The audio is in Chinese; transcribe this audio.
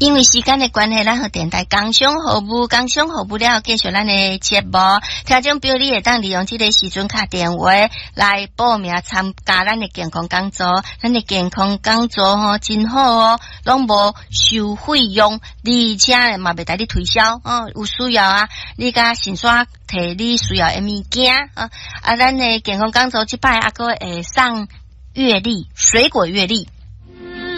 因为时间的关系，咱和电台工商服务了，继续咱的节目。听众朋友，你会当利用这个时阵打电话来报名参加咱的健康讲座。咱的健康讲座吼真好哦，拢无收费用，而且嘛袂带你推销哦。有需要啊，你甲先刷摕你需要的物件啊。咱的健康讲座即摆还佫会送月历，水果月历。